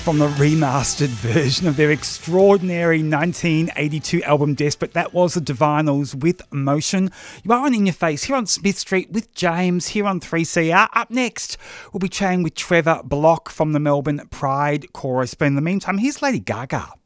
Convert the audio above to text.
from the remastered version of their extraordinary 1982 album Desperate. That was the Divinals with Emotion. You are on In Your Face here on Smith Street with James here on 3CR. Up next, we'll be chatting with Trevor Block from the Melbourne Pride Chorus. But in the meantime, here's Lady Gaga.